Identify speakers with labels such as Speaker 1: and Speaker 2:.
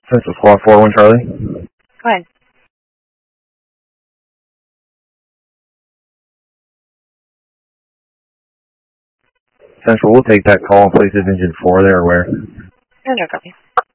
Speaker 1: Central Squad 4-1 Charlie.
Speaker 2: Go ahead.
Speaker 1: Central, we'll take that call and place his engine 4 there or where?
Speaker 2: No copy.